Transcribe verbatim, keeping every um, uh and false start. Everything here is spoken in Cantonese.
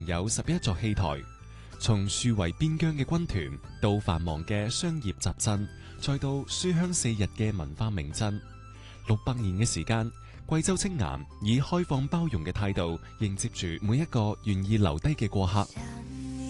有十一座戲台，從戍圍邊疆嘅軍團到繁忙嘅商業集鎮，再到書香四日嘅文化名鎮，六百年嘅時間，貴州青岩以開放包容嘅態度迎接住每一個願意留低嘅過客。